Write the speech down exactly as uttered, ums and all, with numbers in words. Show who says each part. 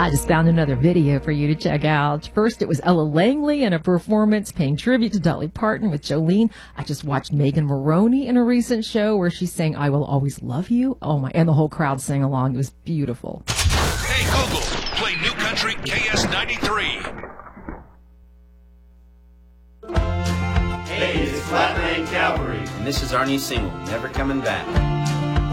Speaker 1: I just found another video for you to check out. First, it was Ella Langley in a performance paying tribute to Dolly Parton with Jolene. I just watched Megan Moroney in a recent show where she sang I Will Always Love You. Oh my, and the whole crowd sang along. It was beautiful.
Speaker 2: Hey Google, play New Country K S ninety-three.
Speaker 3: Hey, it's Flatland Cavalry.
Speaker 4: And this is our new single, Never Coming Back.